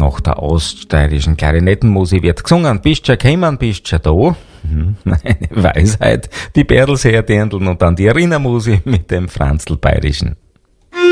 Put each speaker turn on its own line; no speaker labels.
Nach der oststeirischen Klarinettenmusik wird gesungen, bist schon gekommen, bist schon da. Eine Weisheit, die Berlseer Dirndln und dann die Erinnermusik mit dem Franzl Bayerischen.